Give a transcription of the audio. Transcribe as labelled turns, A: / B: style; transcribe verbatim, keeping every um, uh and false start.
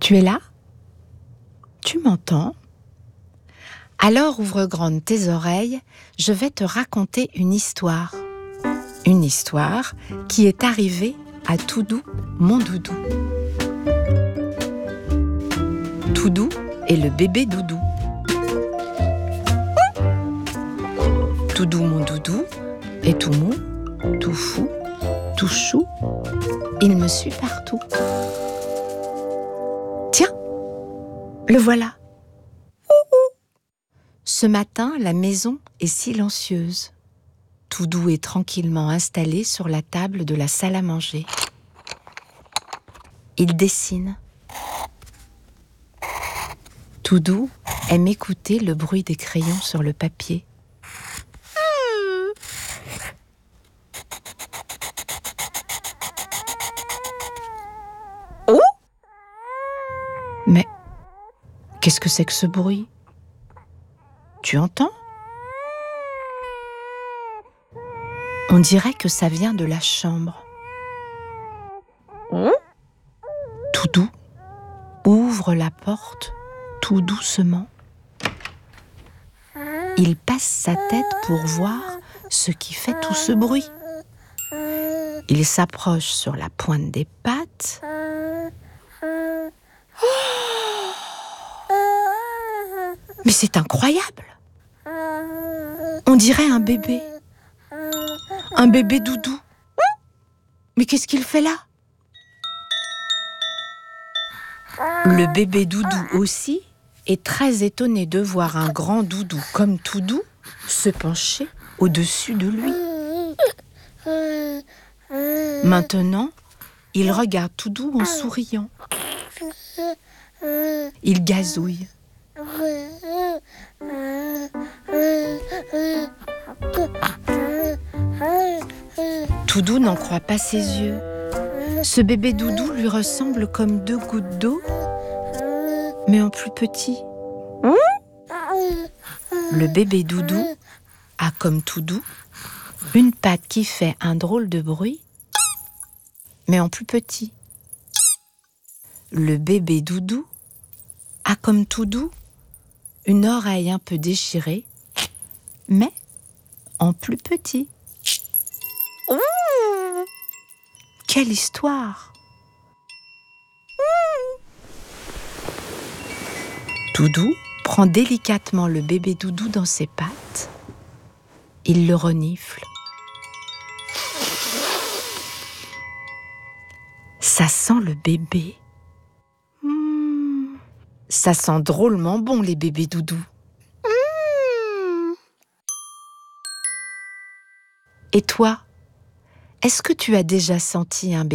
A: Tu es là? Tu m'entends? Alors ouvre grandes tes oreilles, je vais te raconter une histoire. Une histoire qui est arrivée à Toudou, mon doudou. Toudou est le bébé doudou. Toudou, mon doudou, est tout mou, tout fou, tout chou. Il me suit partout. Tiens, le voilà. Ce matin, la maison est silencieuse. Toudou est tranquillement installé sur la table de la salle à manger. Il dessine. Toudou aime écouter le bruit des crayons sur le papier. Oh! Mais qu'est-ce que c'est que ce bruit? Tu entends? On dirait que ça vient de la chambre. Toudou ouvre la porte tout doucement. Il passe sa tête pour voir ce qui fait tout ce bruit. Il s'approche sur la pointe des pattes. Oh! Mais c'est incroyable! On dirait un bébé. Un bébé doudou. Mais qu'est-ce qu'il fait là? Le bébé doudou aussi est très étonné de voir un grand doudou comme Toudou se pencher au-dessus de lui. Maintenant, il regarde Toudou en souriant. Il gazouille. Toudou n'en croit pas ses yeux. Ce bébé doudou lui ressemble comme deux gouttes d'eau, mais en plus petit. Le bébé doudou a, comme Toudou, une patte qui fait un drôle de bruit, mais en plus petit. Le bébé doudou a, comme Toudou, une oreille un peu déchirée, mais en plus petit. Quelle histoire! Toudou prend délicatement le bébé doudou dans ses pattes. Il le renifle. Ça sent le bébé. Mmh. Ça sent drôlement bon, les bébés doudous. Mmh. Et toi, est-ce que tu as déjà senti un bébé ?